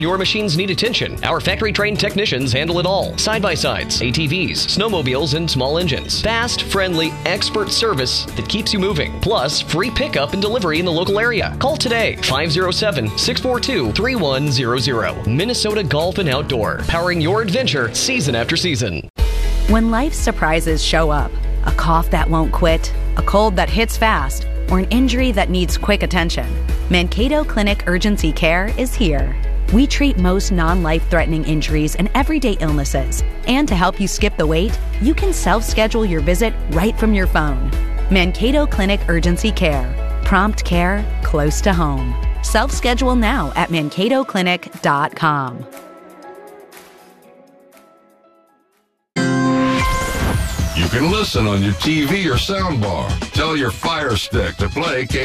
Your machines need attention. Our factory-trained technicians handle it all. Side-by-sides, ATVs, snowmobiles, and small engines. Fast, friendly, expert service that keeps you moving. Plus, free pickup and delivery in the local area. Call today, 507-642-3100. Minnesota Golf and Outdoor, powering your adventure season after season. When life's surprises show up, a cough that won't quit, a cold that hits fast, or an injury that needs quick attention, Mankato Clinic Urgency Care is here. We treat most non-life-threatening injuries and everyday illnesses. And to help you skip the wait, you can self-schedule your visit right from your phone. Mankato Clinic Urgency Care. Prompt care close to home. Self-schedule now at mankatoclinic.com. You can listen on your TV or soundbar. Tell your Fire Stick to play